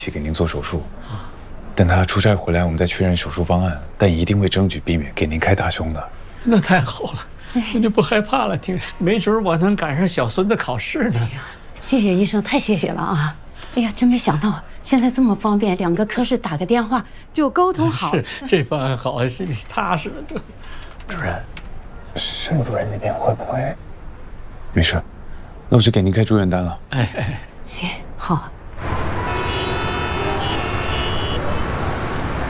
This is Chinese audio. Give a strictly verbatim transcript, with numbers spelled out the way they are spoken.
起给您做手术。等他出差回来，我们再确认手术方案，但一定会争取避免给您开大胸的。 那太好了，我就不害怕了。听，没准我能赶上小孙子考试呢。 哎呀，谢谢医生，太谢谢了啊！哎呀，真没想到现在这么方便，两个科室打个电话就沟通好。 是这方案好，心里踏实了就。 主任，沈主任那边会不会？没事，那我就给您开住院单了。 哎哎， 行，好。